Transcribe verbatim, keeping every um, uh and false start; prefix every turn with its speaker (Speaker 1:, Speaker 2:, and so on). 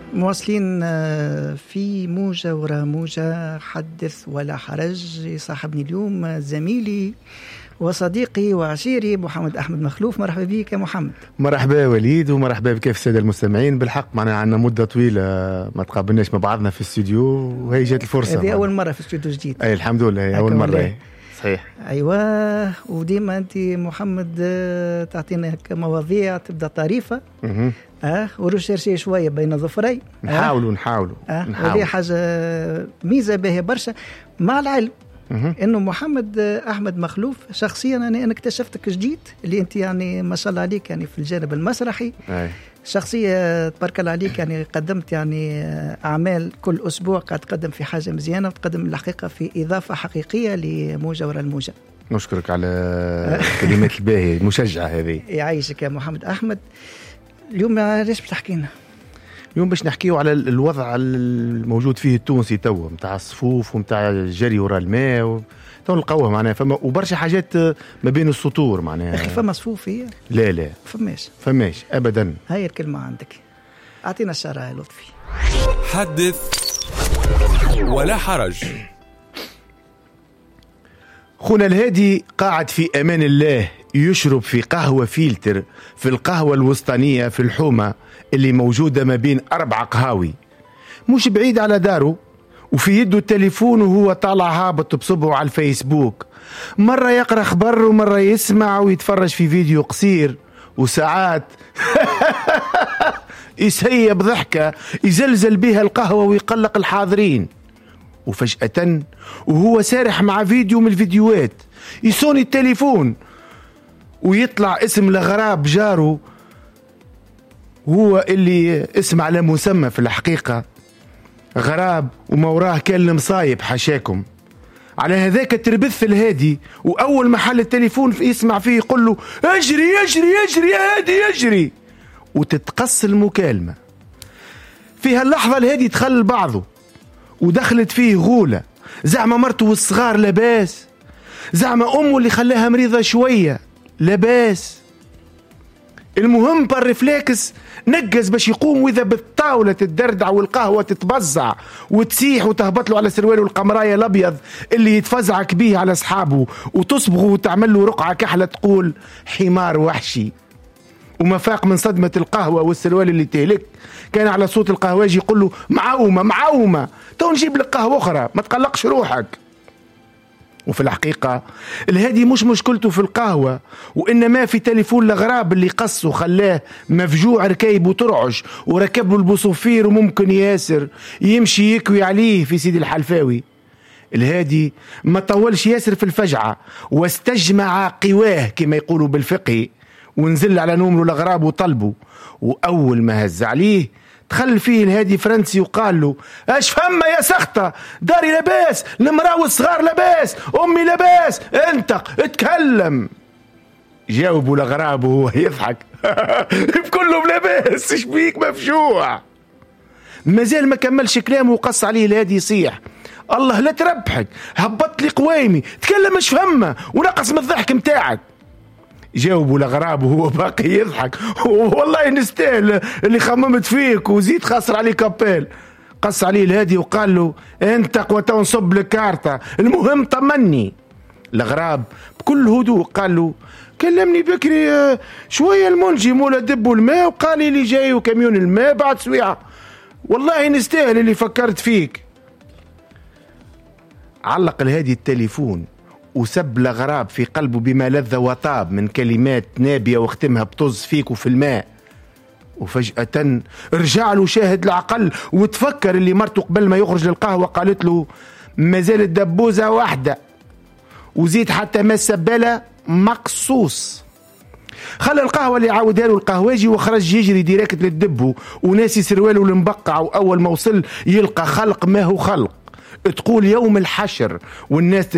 Speaker 1: مواصلين في موجة ورا موجة، حدث ولا حرج. يصاحبني اليوم زميلي وصديقي وعشيري محمد أحمد مخلوف. مرحبا بك يا محمد.
Speaker 2: مرحبا وليد، ومرحبا بكيف السادة المستمعين. بالحق معنا عندنا مدة طويلة ما تقابلناش مع بعضنا في الاستوديو، وهي جات الفرصة.
Speaker 1: هذه أول مرة في استوديو جديد.
Speaker 2: أي الحمد لله، هي أول مرة. هي. صحيح.
Speaker 1: أيوة، وديما أنت محمد تعطينا مواضيع تبدأ طريفة اه ورشرشي شويه بين ظفري.
Speaker 2: نحاولوا نحاولوا
Speaker 1: اه هذه حاجه ميزه باهيه برشا، مع العلم انه محمد احمد مخلوف شخصيا انا انا اكتشفتك جديد، اللي انت يعني ما شاء الله عليك يعني في الجانب المسرحي.
Speaker 2: أي.
Speaker 1: شخصيه تبارك الله عليك، يعني قدمت يعني اعمال كل اسبوع، قاعد تقدم في حاجه مزيانه، وتقدم الحقيقه في اضافه حقيقيه لموجه ورا الموجه.
Speaker 2: نشكرك على الكلمات الباهيه المشجعه هذه.
Speaker 1: يعيشك يا محمد احمد. اليوم ليش بتحكي لنا؟
Speaker 2: اليوم باش نحكيو على الوضع الموجود فيه التونسي توا، متاع الصفوف ومتاع الجري وراء الماء و... تو نلقاوها معناها فما وبرشا حاجات ما بين السطور معناها.
Speaker 1: اخي فما صفوف هي؟
Speaker 2: لا لا
Speaker 1: فماش
Speaker 2: فماش ابدا.
Speaker 1: هاي الكلمه عندك، اعطينا الشرع يا لطفي.
Speaker 3: حدث ولا حرج.
Speaker 2: خونا الهادي قاعد في امان الله يشرب في قهوة فيلتر في القهوة الوسطانية في الحومة اللي موجودة ما بين أربع قهاوي، مش بعيد على داره، وفي يده التليفون وهو طالع هابط بصبعه على الفيسبوك، مرة يقرأ خبر ومرة يسمع ويتفرج في فيديو قصير، وساعات يسيب ضحكة يزلزل بها القهوة ويقلق الحاضرين. وفجأة وهو سارح مع فيديو من الفيديوهات يسوني التليفون ويطلع اسم لغراب جاره، هو اللي اسم على مسمى في الحقيقة غراب، وما وراه كان المصايب حشاكم. على هذاك تربث الهادي، وأول محل التليفون يسمع فيه يقول له اجري اجري اجري يا هادي اجري، وتتقص المكالمة. في هاللحظة الهادي تخلل بعضه ودخلت فيه غولة، زعما مرته والصغار لباس، زعما أمه اللي خلاها مريضة شوية لباس. المهم بالرفليكس نقز باش يقوم، وإذا بالطاولة تتدردع والقهوة تتبزع وتسيح وتهبط له على سرواله القمراية الأبيض اللي يتفزعك به على أصحابه، وتصبغه وتعمل له رقعة كحلة تقول حمار وحشي. وما فاق من صدمة القهوة والسروال اللي تهلك، كان على صوت القهواجي يقول له معومة معومة، تو نجيب لك قهوة أخرى ما تقلقش روحك. وفي الحقيقة الهادي مش مشكلته في القهوة، وإنما في تليفون الغراب اللي قصه خلاه مفجوع ركايب وترعش، وركب له البوصوفير وممكن ياسر يمشي يكوي عليه في سيدي الحلفاوي. الهادي ما طولش ياسر في الفجعة، واستجمع قواه كما يقولوا بالفقه، ونزل على نومه الأغراب وطلبه. وأول ما هز عليه دخل فيه الهادي فرنسي وقال له اش فما يا سخطة، داري لباس، المرأة والصغار لباس، أمي لباس، انطق اتكلم. جاوبوا الأغراب وهو يضحك بكلهم لباس، اش بيك مفجوع. مازال ما كملش كلامه وقص عليه الهادي يصيح الله لا تربحك، هبط لي قويمي، تكلم اش فما ونقص من الضحك متاعك. جاوبوا الأغراب وهو باقي يضحك والله نستاهل اللي خممت فيك، وزيد خسر عليه كابيل. قص عليه الهادي وقال له انت قوة ونصب لك كارتة، المهم طمني. الأغراب بكل هدوء قال له كلمني بكري شوية المنجي مولا دبوا الماء، وقال لي جاي وكاميون الماء بعد سويعة، والله نستاهل اللي فكرت فيك. علق الهادي التليفون وسب الأغراب في قلبه بما لذ وطاب من كلمات نابية واختمها بطز فيك وفي الماء. وفجأة رجع له شاهد العقل وتفكر اللي مرته قبل ما يخرج للقهوة قالت له ما زالت دبوزة واحدة، وزيد حتى ما السبالة مقصوص. خلى القهوة اللي عاودها له القهواجي وخرج يجري ديريكت للدبو، وناسي سرواله المبقع، وأول ما وصل يلقى خلق ما هو خلق، تقول يوم الحشر والناس